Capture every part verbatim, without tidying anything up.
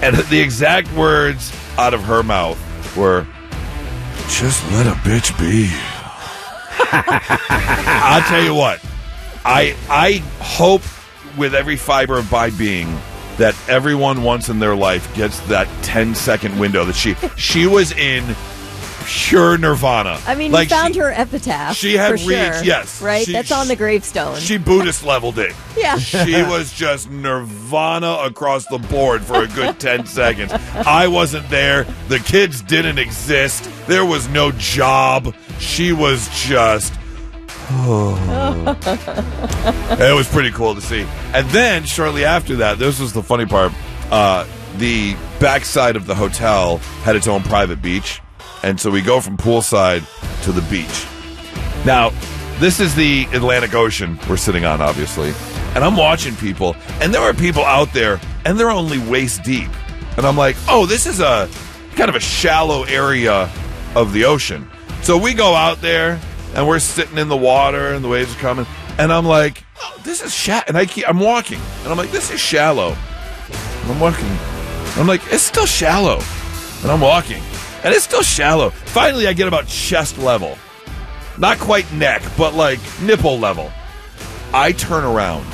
And the exact words out of her mouth were, "Just let a bitch be." I'll tell you what. I I hope with every fiber of my being that everyone once in their life gets that ten second window that she she was in pure nirvana. I mean, like you found she, her epitaph. She had for reached, sure, yes. Right? She, That's on the gravestone. She Buddhist leveled it. Yeah. She was just nirvana across the board for a good ten seconds. I wasn't there. The kids didn't exist. There was no job. She was just... It was pretty cool to see. And then, shortly after that, this was the funny part, uh, the backside of the hotel had its own private beach. And so we go from poolside to the beach. Now, this is the Atlantic Ocean we're sitting on, obviously. And I'm watching people, and there are people out there, and they're only waist deep. And I'm like, oh, this is a kind of a shallow area of the ocean. So we go out there, and we're sitting in the water, and the waves are coming. And I'm like, oh, this is shallow. And I keep, I'm walking, and I'm like, this is shallow. And I'm walking. And I'm like, it's still shallow. And I'm walking. And it's still shallow. Finally, I get about chest level. Not quite neck, but like nipple level. I turn around.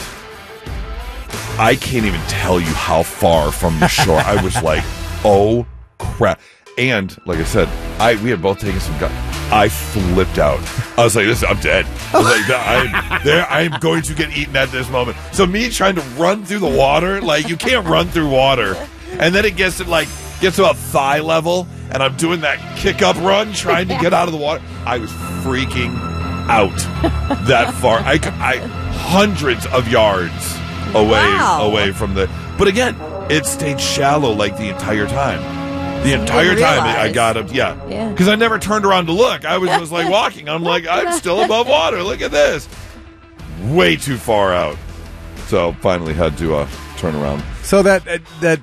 I can't even tell you how far from the shore. I was like, oh, crap. And, like I said, I we had both taken some guns. I flipped out. I was like, "This, I'm dead." I was like, I'm there. I am going to get eaten at this moment. So me trying to run through the water, like you can't run through water, and then it gets to like gets to about thigh level, and I'm doing that kick up run, trying to get out of the water. I was freaking out that far. I, I hundreds of yards away Wow. away from the. But again, it stayed shallow like the entire time. The entire time I got up, yeah. Because Yeah. I never turned around to look. I was just like walking. I'm like, I'm still above water. Look at this. Way too far out. So finally had to uh, turn around. So that uh, that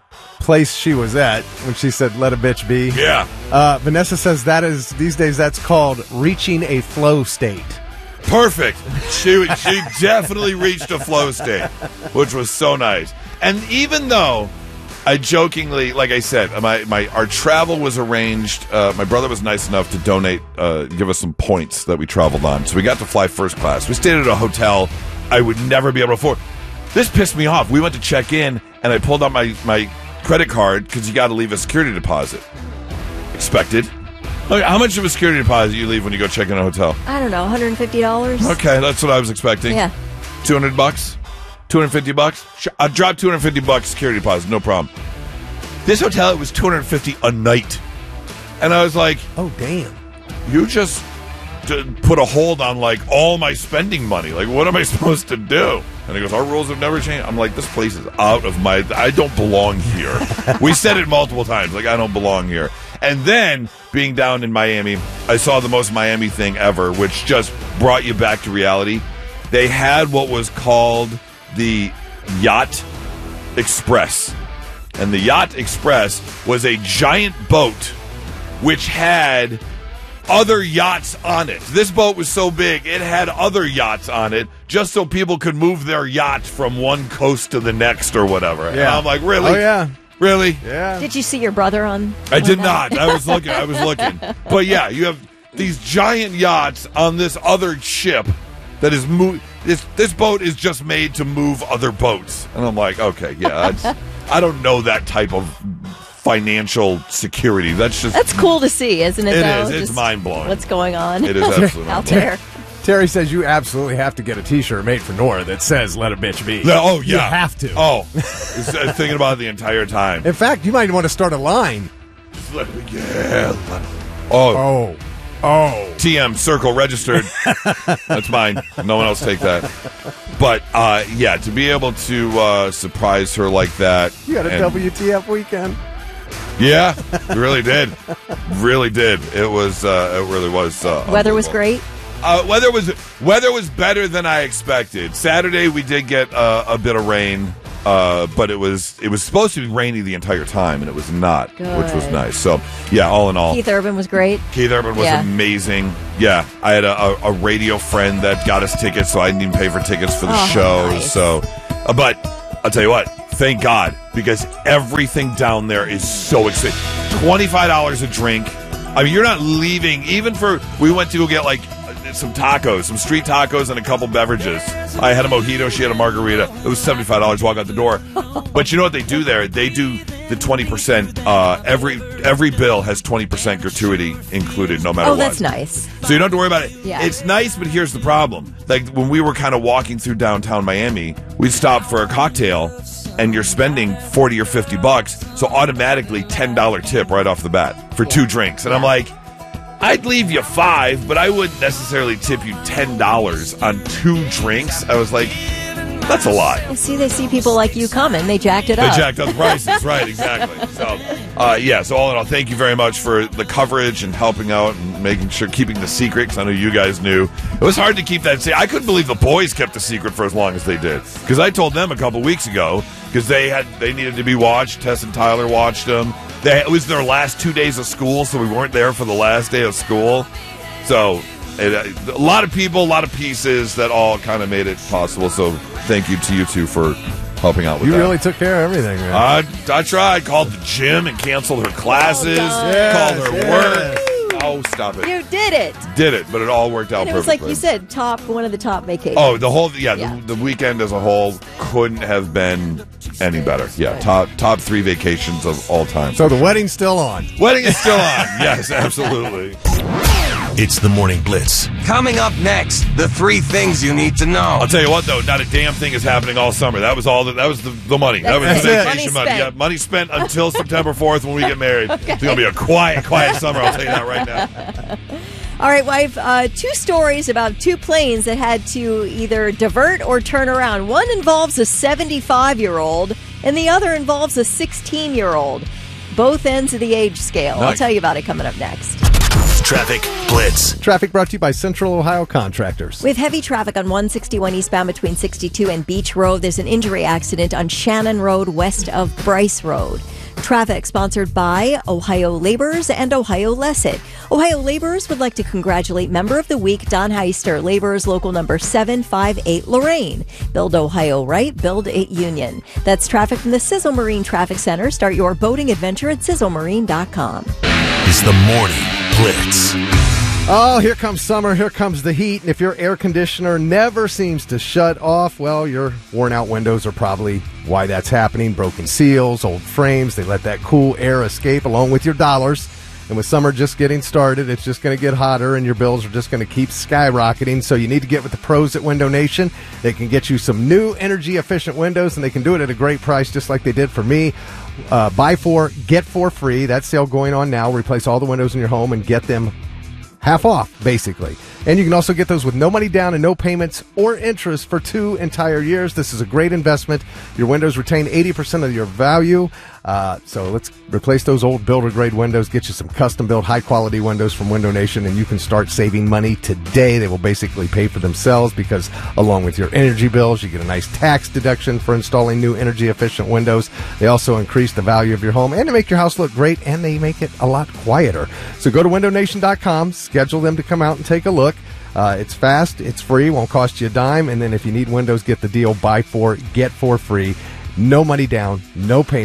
place she was at when she said "let a bitch be." Yeah. Uh, Vanessa says that is these days that's called reaching a flow state. Perfect. She she definitely reached a flow state, which was so nice. And even though I jokingly, like I said, my, my our travel was arranged. Uh, my brother was nice enough to donate, uh, give us some points that we traveled on. So we got to fly first class. We stayed at a hotel I would never be able to afford. This pissed me off. We went to check in, and I pulled out my, my credit card because you got to leave a security deposit. Expected. Okay, how much of a security deposit you leave when you go check in a hotel? I don't know, one hundred fifty dollars? Okay, that's what I was expecting. Yeah. two hundred bucks? two hundred fifty bucks? Sure, I'll drop two hundred fifty bucks security deposit, no problem. This hotel, it was two hundred fifty a night. And I was like, oh, damn. You just d- put a hold on, like, all my spending money. Like, what am I supposed to do? And he goes, our rules have never changed. I'm like, this place is out of my... I don't belong here. We said it multiple times. Like, I don't belong here. And then, being down in Miami, I saw the most Miami thing ever, which just brought you back to reality. They had what was called the Yacht Express. And the Yacht Express was a giant boat which had other yachts on it. This boat was so big, it had other yachts on it just so people could move their yacht from one coast to the next or whatever. Yeah. And I'm like, really? Oh, yeah. Really? Yeah. Did you see your brother on? I on did that? not. I was looking. I was looking. But yeah, you have these giant yachts on this other ship that is move. This this boat is just made to move other boats, and I'm like, okay, yeah, that's, I don't know that type of financial security. That's just That's cool to see, isn't it? It though? is. It's Just mind-blowing. What's going on? It is absolutely out mind-blowing. there. Terry says you absolutely have to get a T-shirt made for Nora that says "Let a bitch be." No, oh yeah, You have to. Oh, I was thinking about it the entire time. In fact, you might want to start a line. Just let me, yeah. Let, oh, Oh, oh. T M circle registered. That's mine. No one else take that. But uh, yeah, to be able to uh, surprise her like that. You had a and- W T F weekend. Yeah, it really did. Really did. It was. Uh, it really was. Uh, Weather was unbelievable. great. Uh, weather was weather was better than I expected. Saturday we did get uh, a bit of rain, uh, but it was it was supposed to be rainy the entire time, and it was not, which was Good. nice. So yeah, all in all, Keith Urban was great. Keith Urban was Yeah. amazing. Yeah, I had a, a, a radio friend that got us tickets, so I didn't even pay for tickets for the Oh, show. nice. So, uh, but I'll tell you what, thank God, because everything down there is so expensive. twenty-five dollars a drink. I mean, you're not leaving, even for, we went to go get like some tacos, some street tacos and a couple beverages. I had a mojito, she had a margarita. It was seventy-five dollars walk out the door. But you know what they do there? They do the twenty percent, uh, every every bill has twenty percent gratuity included no matter Oh, what. that's nice. So you don't have to worry about it. Yeah. It's nice, but here's the problem. Like when we were kind of walking through downtown Miami, we'd stop for a cocktail and you're spending forty or fifty bucks, so automatically ten dollars tip right off the bat for two drinks. And I'm like, I'd leave you five, but I wouldn't necessarily tip you ten dollars on two drinks. I was like, that's a lot. You see, they see people like you coming. They jacked it They up. jacked up the prices, right, exactly. So, uh, yeah, so all in all, thank you very much for the coverage and helping out and making sure, keeping the secret, because I know you guys knew. It was hard to keep that secret. I couldn't believe the boys kept the secret for as long as they did, because I told them a couple weeks ago, because they had they needed to be watched. Tess and Tyler watched them. They, it was their last two days of school, so we weren't there for the last day of school. So it, uh, a lot of people, a lot of pieces that all kind of made it possible. So thank you to you two for helping out with You that. really took care of everything, man. I, I tried. Called the gym and canceled her classes. Well done. Yes, called her yes. work. Oh, stop it. You did it. Did it, but it all worked out And it was perfectly. like you said, top one of the top vacations. Oh, the whole yeah, Yeah. The, the weekend as a whole couldn't have been any better. Yeah, top top three vacations of all time. So the wedding's still on. Wedding is still on. Yes, absolutely. It's the Morning Blitz. Coming up next, the three things you need to know. I'll tell you what, though, not a damn thing is happening all summer. That was all. The, that was the, the money. That was That's the it. vacation Money money. spent. Yeah, money spent until September fourth when we get married. It's gonna be a quiet, quiet summer. I'll tell you that right now. All right, well, I have uh, two stories about two planes that had to either divert or turn around. One involves a seventy-five-year-old, and the other involves a sixteen-year-old. Both ends of the age scale. I'll Nice. tell you about it coming up next. Traffic Blitz. Traffic brought to you by Central Ohio Contractors. We have heavy traffic on one sixty-one eastbound between sixty-two and Beach Road. There's an injury accident on Shannon Road west of Bryce Road. Traffic sponsored by Ohio Laborers and Ohio Lesset. Ohio Laborers would like to congratulate Member of the Week, Don Heister, Laborers Local Number seven five eight, Lorraine. Build Ohio right, build it Union. That's traffic from the Sizzle Marine Traffic Center. Start your boating adventure at sizzle marine dot com. Is the Morning Blitz. Oh, here comes summer, here comes the heat, and if your air conditioner never seems to shut off, well, your worn-out windows are probably why that's happening. Broken seals, old frames, they let that cool air escape along with your dollars. And with summer just getting started, it's just going to get hotter, and your bills are just going to keep skyrocketing. So you need to get with the pros at Window Nation. They can get you some new energy-efficient windows, and they can do it at a great price, just like they did for me. Uh, buy four, get four free. That sale going on now. Replace all the windows in your home and get them half off, basically. And you can also get those with no money down and no payments or interest for two entire years. This is a great investment. Your windows retain eighty percent of your value. Uh, so let's replace those old builder-grade windows, get you some custom-built, high-quality windows from Window Nation, and you can start saving money today. They will basically pay for themselves because along with your energy bills, you get a nice tax deduction for installing new energy-efficient windows. They also increase the value of your home, and they make your house look great, and they make it a lot quieter. So go to window nation dot com, schedule them to come out and take a look. Uh, it's fast, it's free, won't cost you a dime, and then if you need windows, get the deal, buy four, get four free. No money down, no payment.